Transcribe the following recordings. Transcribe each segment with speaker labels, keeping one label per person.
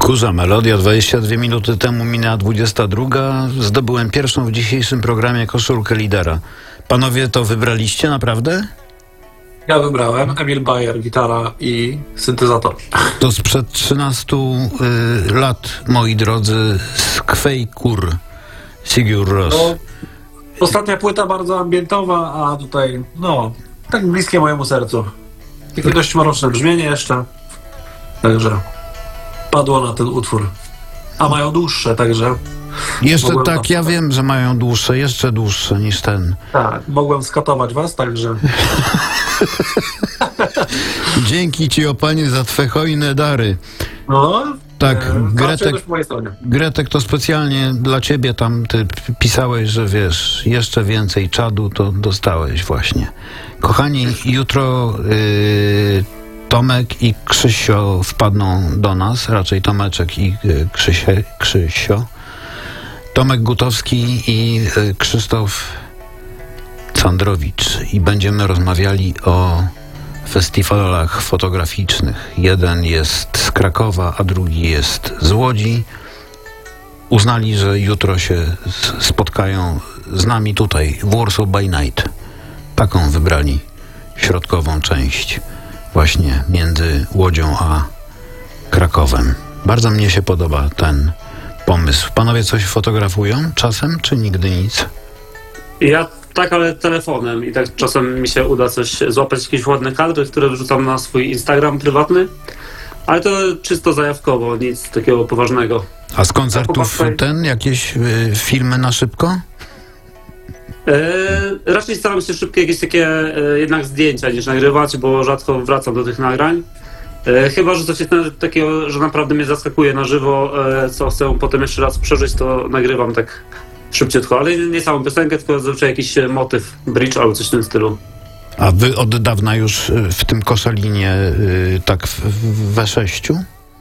Speaker 1: Tchórza melodia, 22 minuty temu minęła 22. Zdobyłem pierwszą w dzisiejszym programie koszulkę lidera. Panowie to wybraliście naprawdę?
Speaker 2: Ja wybrałem Emil Bayer, gitara i syntezator.
Speaker 1: To sprzed 13 lat, moi drodzy, Skvejkur, Sigur Rós.
Speaker 2: No, ostatnia płyta bardzo ambientowa, a tutaj, tak bliskie mojemu sercu. Takie dość mroczne brzmienie jeszcze. Także padło na ten utwór. A mają dłuższe, także...
Speaker 1: Jeszcze tak, ja wiem, że mają dłuższe, jeszcze dłuższe niż ten.
Speaker 2: Tak, mogłem skatować was, także...
Speaker 1: Dzięki ci, o panie, za twe hojne dary.
Speaker 2: No,
Speaker 1: tak, Gretek, to specjalnie dla ciebie tam ty pisałeś, że wiesz, jeszcze więcej czadu to dostałeś właśnie. Kochani, jutro Tomek i Krzysio wpadną do nas, raczej Tomeczek i Krzysio. Tomek Gutowski i Krzysztof Candrowicz i będziemy rozmawiali o festiwalach fotograficznych. Jeden jest z Krakowa, a drugi jest z Łodzi. Uznali, że jutro się spotkają z nami tutaj w Warsaw by Night. Taką wybrali środkową część właśnie między Łodzią a Krakowem. Bardzo mnie się podoba ten pomysł. Panowie coś fotografują czasem, czy nigdy nic?
Speaker 3: Ja tak, ale telefonem i tak czasem mi się uda coś złapać, jakieś ładne kadry, które wrzucam na swój Instagram prywatny, ale to czysto zajawkowo, nic takiego poważnego.
Speaker 1: A z koncertów jakieś filmy na szybko?
Speaker 3: Raczej staram się szybkie jakieś takie jednak zdjęcia niż nagrywać, bo rzadko wracam do tych nagrań. Chyba, że coś jest takiego, że naprawdę mnie zaskakuje na żywo, co chcę potem jeszcze raz przeżyć, to nagrywam tak szybciutko, ale nie całą piosenkę, tylko zazwyczaj jakiś motyw, bridge albo coś w tym stylu.
Speaker 1: A wy od dawna już w tym Koszalinie tak we 6?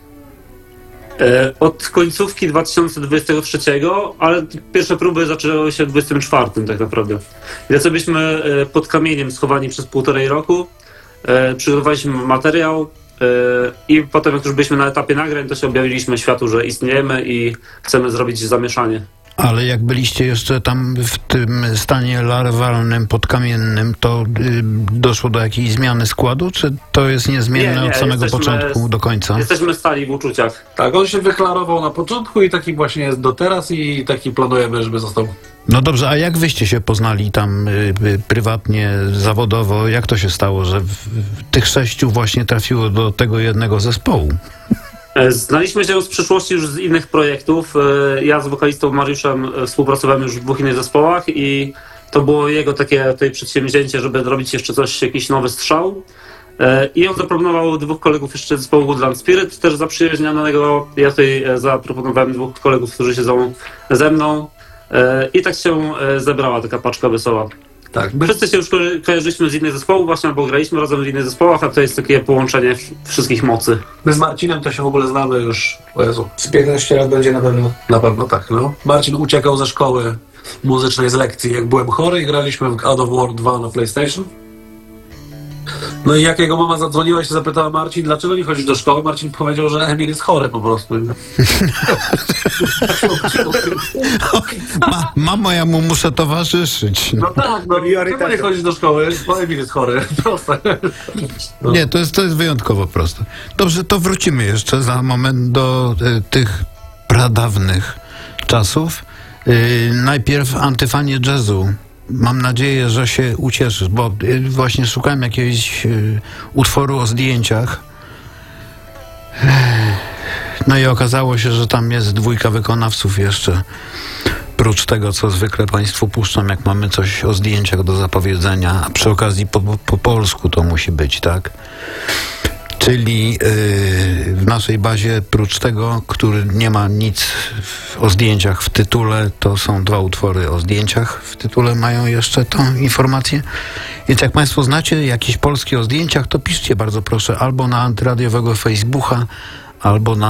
Speaker 3: Od końcówki 2023, ale pierwsze próby zaczęły się w 2024 tak naprawdę. I co byliśmy pod kamieniem schowani przez 1,5 roku, przygotowaliśmy materiał i potem jak już byliśmy na etapie nagrań, to się objawiliśmy światu, że istniejemy i chcemy zrobić zamieszanie.
Speaker 1: Ale jak byliście jeszcze tam w tym stanie larwalnym, podkamiennym, to doszło do jakiejś zmiany składu, czy to jest niezmienne od samego początku do końca?
Speaker 3: Jesteśmy stali w uczuciach.
Speaker 2: Tak, on się wyklarował na początku i taki właśnie jest do teraz i taki planujemy, żeby został.
Speaker 1: No dobrze, a jak wyście się poznali tam prywatnie, zawodowo? Jak to się stało, że tych 6 właśnie trafiło do tego jednego zespołu?
Speaker 3: Znaliśmy się z przeszłości już z innych projektów. Ja z wokalistą Mariuszem współpracowałem już w 2 innych zespołach i to było jego takie tutaj przedsięwzięcie, żeby zrobić jeszcze coś, jakiś nowy strzał. I on zaproponował 2 kolegów jeszcze z zespołu Woodland Spirit, też zaprzyjaźnionego. Ja tutaj zaproponowałem 2 kolegów, którzy siedzą ze mną. I tak się zebrała taka paczka wesoła.
Speaker 2: Tak.
Speaker 3: Wszyscy się już kojarzyliśmy z innych zespołów właśnie, albo graliśmy razem w innych zespołach, a to jest takie połączenie wszystkich mocy.
Speaker 2: My z Marcinem to się w ogóle znamy już, o Jezu,
Speaker 4: z 15 lat będzie na pewno.
Speaker 2: Na pewno tak, no. Marcin uciekał ze szkoły muzycznej z lekcji, jak byłem chory i graliśmy w God of War 2 na PlayStation. No i jak jego mama zadzwoniła i się zapytała: Marcin, dlaczego nie chodzisz do szkoły? Marcin powiedział, że Emil jest chory po prostu.
Speaker 1: Mamo, ja mu muszę towarzyszyć.
Speaker 2: No tak, czemu nie chodzisz do szkoły? Bo Emil jest chory. Proste.
Speaker 1: No. Nie, to jest wyjątkowo proste. Dobrze, to wrócimy jeszcze za moment do tych pradawnych czasów. Najpierw antyfanie jazzu. Mam nadzieję, że się ucieszysz, bo właśnie szukałem jakiegoś utworu o zdjęciach. No i okazało się, że tam jest 2 wykonawców jeszcze. Prócz tego, co zwykle Państwu puszczam, jak mamy coś o zdjęciach do zapowiedzenia. A przy okazji po polsku to musi być, tak? Czyli w naszej bazie, prócz tego, który nie ma nic o zdjęciach w tytule, to są 2 utwory o zdjęciach w tytule, mają jeszcze tą informację. Więc jak Państwo znacie jakieś polskie o zdjęciach, to piszcie bardzo proszę albo na antyradiowego Facebooka, albo na